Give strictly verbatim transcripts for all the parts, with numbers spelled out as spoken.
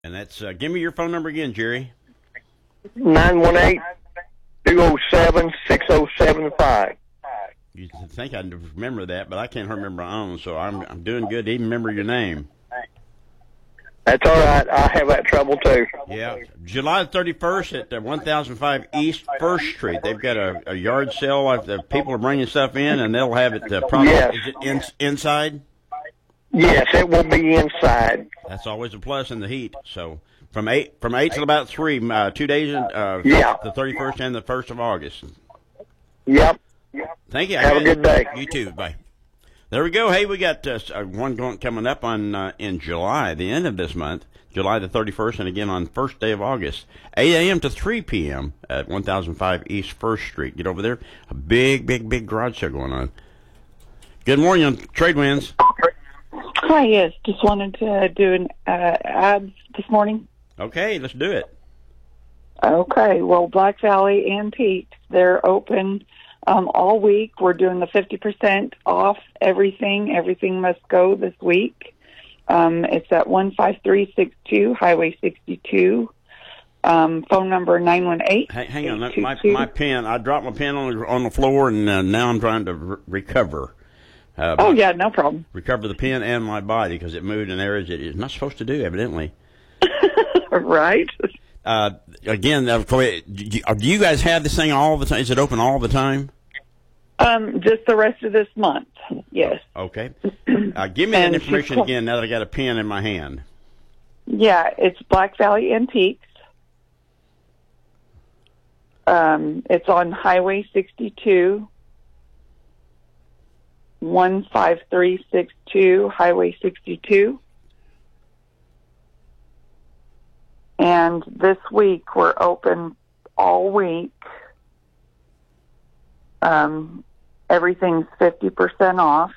And that's, uh, give me your phone number again, Jerry. nine one eight, two oh seven, six oh seven five. You think I'd remember that, but I can't remember my own, so I'm, I'm doing good to even remember your name. That's all right. I have that trouble, too. Yeah. July thirty-first at uh, one thousand five East First Street. They've got a, a yard sale. Like the people are bringing stuff in, and they'll have it uh, probably Yes. is it in, inside? Yes, it will be inside. That's always a plus in the heat. So from eight from eight till about three, uh, two days, uh, Yeah. the thirty-first and the first of August. Yep. Thank you. Have a good day. You too. Bye. There we go. Hey, we got uh, one going, coming up on uh, in July, the end of this month, July the thirty-first, and again on first day of August, eight a.m. to three p.m. at one thousand five East First Street. Get over there. A big, big, big garage sale going on. Good morning on Trade Winds. Hi, yes. Just wanted to do an uh, ad this morning. Okay, let's do it. Okay, well, Black Valley Antiques, they're open um, all week. We're doing the fifty percent off everything. Everything must go this week. Um, it's at one five three six two Highway sixty-two. Um, phone number nine one eight. Hang, hang on, my my pen. I dropped my pen on the, on the floor, and uh, now I'm trying to re- recover. Uh, oh yeah, no problem. Recover the pen and my body because it moved in areas it is not supposed to do, evidently. Right. Uh, again, uh, do you guys have this thing all the time? Is it open all the time? Um, just the rest of this month. Yes. Okay. Uh, give me that information again now that I got a pen in my hand. Yeah, it's Black Valley Antiques. Um, it's on Highway sixty-two, one five three six two Highway sixty-two. And this week we're open all week. Um, everything's fifty percent off.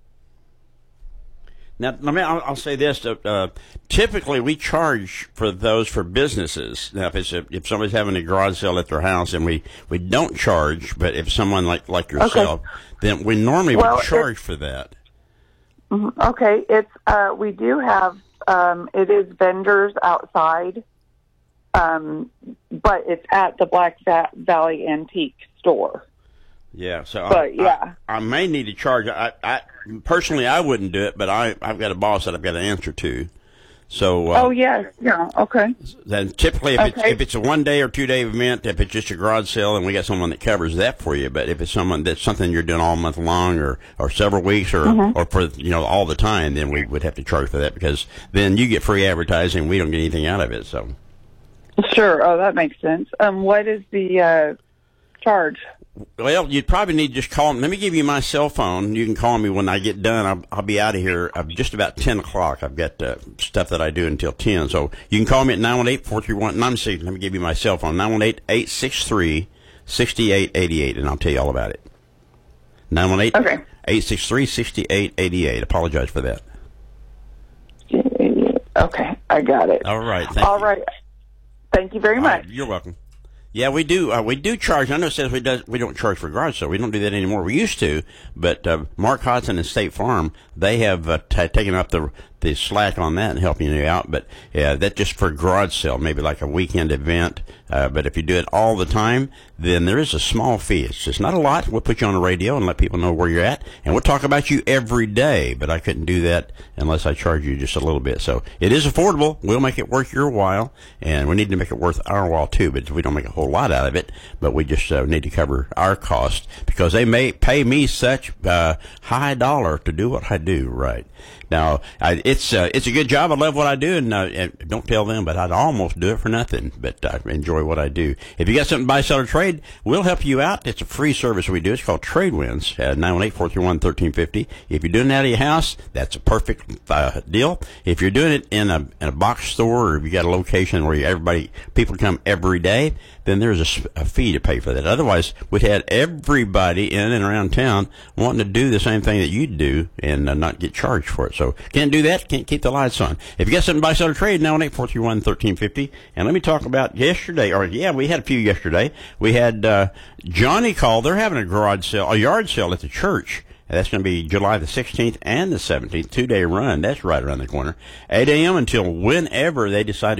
Now, let me, I'll, I'll say this. Uh, uh, typically, we charge for those for businesses. Now, if it's a, if somebody's having a garage sale at their house, and we, we don't charge, but if someone like, like yourself, okay. then we normally well, would charge for that. Okay, it's uh, we do have um, it is vendors outside, um, but it's at the Black Valley Antique store. Yeah, so but, I, yeah. I, I may need to charge. I, I personally I wouldn't do it, but I I've got a boss that I've got to answer to. So uh, oh yes, yeah, okay. Then typically if okay. it's if it's a one day or two day event, if it's just a garage sale, and we got someone that covers that for you. But if it's someone that's something you're doing all month long, or, or several weeks, or mm-hmm. or for you know all the time, then we would have to charge for that because then you get free advertising, we don't get anything out of it. So sure, oh that makes sense. Um, what is the uh, charge? Well, you'd probably need to just call me. Let me give you my cell phone. You can call me when I get done. I'll, I'll be out of here uh, just about ten o'clock. I've got uh, stuff that I do until ten. So you can call me at nine one eight, four three one. Let me give you my cell phone, nine one eight, eight six three, six eight eight eight, and I'll tell you all about it. nine one eight, eight six three, six eight eight eight. Apologize for that. Okay, I got it. All right. Thank all you. right. Thank you very all much. Right, you're welcome. Yeah, we do. Uh, we do charge. I know it says we does. We don't charge for garage sale. We don't do that anymore. We used to, but uh, Mark Hodson and State Farm, they have uh, t- taken up the the slack on that and helping you out. But yeah, that's just for garage sale, maybe like a weekend event. Uh, but if you do it all the time, then there is a small fee. It's just not a lot. We'll put you on the radio and let people know where you're at, and we'll talk about you every day. But I couldn't do that unless I charge you just a little bit. So it is affordable. We'll make it worth your while, and we need to make it worth our while too. But we don't make a whole lot out of it. But we just uh, need to cover our cost because they may pay me such uh, high dollar to do what I do. Right now, I, it's uh, it's a good job. I love what I do, and, uh, and don't tell them, but I'd almost do it for nothing. But I enjoy what I do. If you got something to buy, sell, or trade, we'll help you out. It's a free service we do. It's called Trade Winds, uh, nine one eight, four three one, one three five zero. If you're doing it out of your house, that's a perfect uh, deal. If you're doing it in a in a box store, or if you got a location where you, everybody people come every day, then there's a, a fee to pay for that. Otherwise, we'd had everybody in and around town wanting to do the same thing that you do and uh, not get charged for it. So can't do that. Can't keep the lights on. If you got something to buy, sell, or trade, nine one eight, four three one, one three five zero. And let me talk about yesterday, or yeah, we had a few yesterday. We had uh, Johnny call. They're having a garage sale, a yard sale at the church That's going to be July the sixteenth and the seventeenth, two-day run. That's right around the corner. eight a.m. until whenever they decide